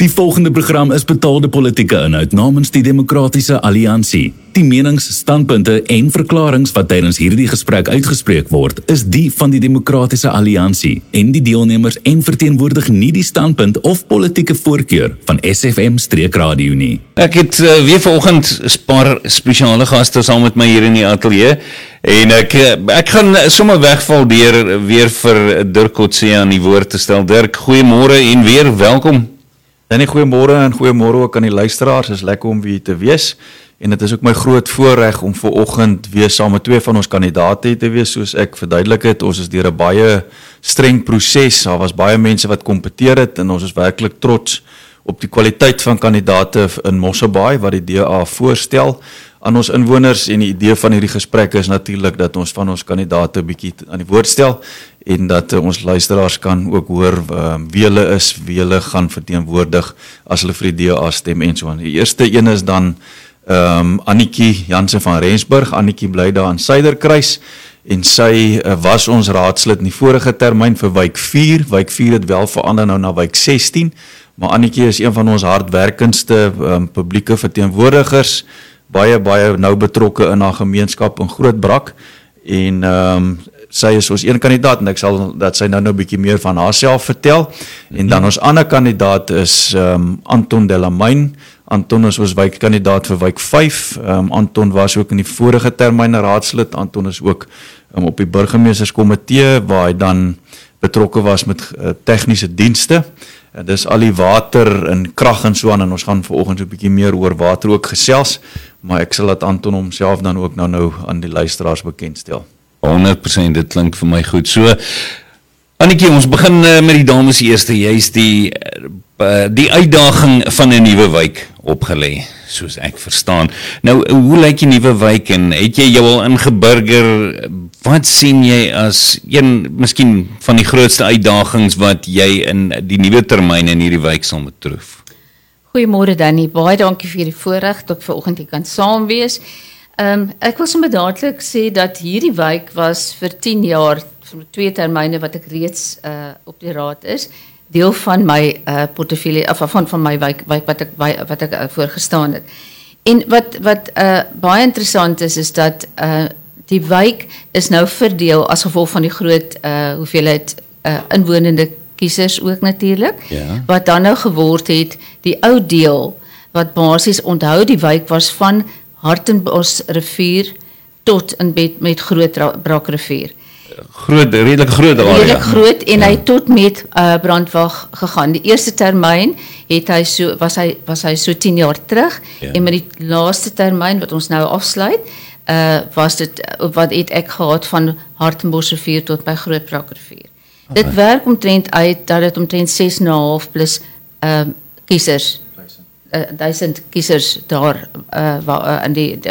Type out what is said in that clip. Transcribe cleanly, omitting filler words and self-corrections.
Die volgende program is betaalde politieke inhoud namens die Demokratiese Alliansie. Die menings, standpunte en verklarings wat tydens hierdie gesprek uitgespreek word, is die van die Demokratiese Alliansie en die deelnemers en verteenwoordig nie die standpunt of politieke voorkeur van SFM-radio nie. Ek het weer vanoggend 'n paar spesiale gaste saam met my hier in die ateljee en ek gaan sommer wegval deur weer vir Dirk Coetzee aan die woord te stel. Dirk, goeiemôre en weer welkom. Danny, goeiemôre en goeiemôre ook aan die luisteraars. Is lekker om weer te wees. En dit is ook my groot voorreg om vanoggend weer saam met twee van ons kandidaate te wees. Soos ek verduidelik het, ons is deur 'n baie streng proses. Daar was baie mense wat kompeteer het en ons is werklik trots op die kwaliteit van kandidaate in Mosselbaai wat die DA voorstel aan ons inwoners. En die idee van hierdie gesprek is natuurlik dat ons van ons kandidaate 'n bietjie aan die woord stel en dat ons luisteraars kan ook hoor wie hulle is, wie hulle gaan verteenwoordig as hulle vir die DA stem en so aan. Die eerste een is dan Annetjie Jansen van Rensburg. Annetjie bly daar in Suiderkruis en sy was ons raadslid in die vorige termyn vir wijk 4. Wijk 4 het wel verander nou na wijk 16, maar Annetjie is een van ons hardwerkendste publieke verteenwoordigers, baie nou betrokke in haar gemeenskap in Grootbrak en sy is ons een kandidaat en ek sal dat sy nou 'n bietjie meer van haarself vertel. En dan ons ander kandidaat is Anton Delamein. Anton is ons wijkkandidaat vir wijk 5. Anton was ook in die vorige termyn raadslid. Anton is ook op die burgemeesterskomitee waar hy dan betrokke was met tegniese dienste. En dis al die water en krag en so aan en ons gaan vanoggend 'n bietjie meer oor water ook gesels, maar ek sal laat Anton homself dan ook nou aan die luisteraars bekendstel. 100%, dit klink vir my goed. So, Annetjie, ons begin met die dames eerste. Jy is die uitdaging van 'n nuwe wijk opgelê, soos ek verstaan. Nou, hoe lyk die nuwe wijk en het jy jou al ingeburger? Wat sien jy as miskien van die grootste uitdagings wat jy in die nuwe termyn in hierdie wijk sal moet troef? Goeiemôre Danny, baie dankie vir die voorreg dat ek vanoggend hier kan saam wees. Ek wil sommer dadelik sê dat hierdie wijk was vir 10 jaar, vir 2 termyne wat ek reeds op die raad is, deel van my portefeulje, van my wijk wat ek voorgestaan het. En wat baie interessant is dat die wijk is nou verdeel as gevolg van die groot hoeveelheid inwonende kiesers ook natuurlik, wat dan nou geword het, die ou deel, wat basies onthou die wijk was van Hartenbos rivier tot in met Grootbrak rivier. Redelijk groot area. Redelijk groot en hy tot met Brandwag gegaan. Die eerste termyn was hy so 10 jaar terug en met die laaste termyn wat ons nou afsluit, was dit wat het ek gehad van Hartenbos rivier tot by Grootbrak rivier. Dit werk omtrent uit dat dit omtrent 6,5 plus kiesers 1000 kiesers daar in